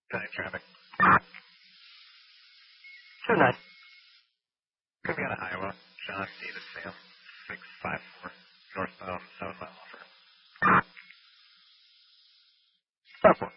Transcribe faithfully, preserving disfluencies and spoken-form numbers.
Penny traffic. two nine. Could be out of Iowa. John D to Sam. six five